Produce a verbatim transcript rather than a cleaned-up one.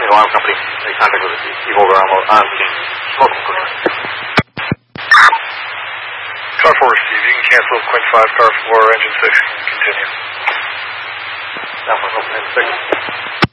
alarm company. Make contact with the people over on, on smoke equipment. Car four, Steve. You can cancel Quint five, car four, engine six. Continue. Southwest, engine six.